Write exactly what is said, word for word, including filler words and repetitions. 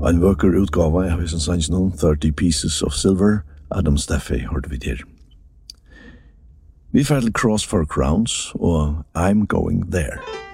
En vøker utgave av Hisen Sanjnon, thirty Pieces of Silver, Adam Steffi, hørte vi der. Vi får til Cross for Crowns, og I'm Going There.